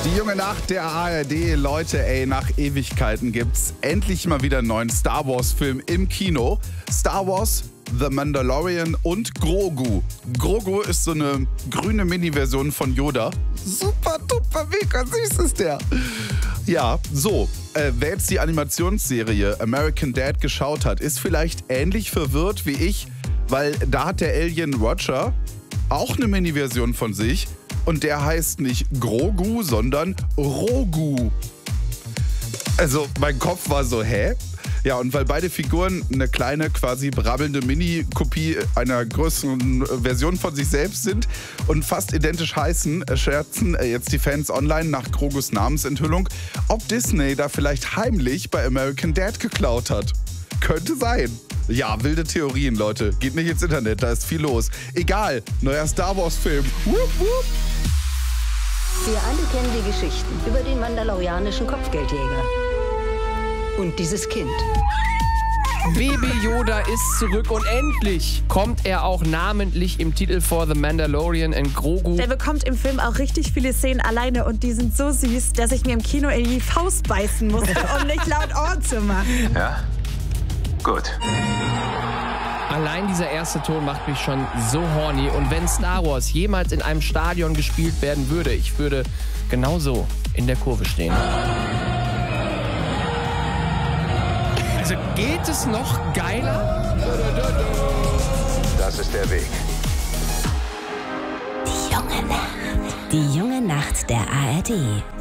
Die junge Nacht der ARD. Leute, ey, nach Ewigkeiten gibt's endlich mal wieder einen neuen Star Wars Film im Kino. Star Wars, The Mandalorian und Grogu. Grogu ist so eine grüne Mini-Version von Yoda. Super duper, mega süß ist der. Ja, so, wer jetzt die Animationsserie American Dad geschaut hat, ist vielleicht ähnlich verwirrt wie ich, weil da hat der Alien Roger auch eine Mini-Version von sich. Und der heißt nicht Grogu, sondern Rogu. Also mein Kopf war so, hä? Ja, und weil beide Figuren eine kleine, quasi brabbelnde Mini-Kopie einer größeren Version von sich selbst sind und fast identisch heißen, scherzen jetzt die Fans online nach Grogus Namensenthüllung, ob Disney da vielleicht heimlich bei American Dad geklaut hat. Könnte sein. Ja, wilde Theorien, Leute. Geht nicht ins Internet, da ist viel los. Egal, neuer Star Wars-Film. Wupp, wupp. Wir alle kennen die Geschichten über den mandalorianischen Kopfgeldjäger. Und dieses Kind. Baby Yoda ist zurück und endlich kommt er auch namentlich im Titel For the Mandalorian and Grogu. Der bekommt im Film auch richtig viele Szenen alleine und die sind so süß, dass ich mir im Kino in die Faust beißen musste, um nicht laut Ohr zu machen. Ja? Gut. Allein dieser erste Ton macht mich schon so horny. Und wenn Star Wars jemals in einem Stadion gespielt werden würde, ich würde genauso in der Kurve stehen. Also geht es noch geiler? Das ist der Weg. Die junge Nacht der ARD.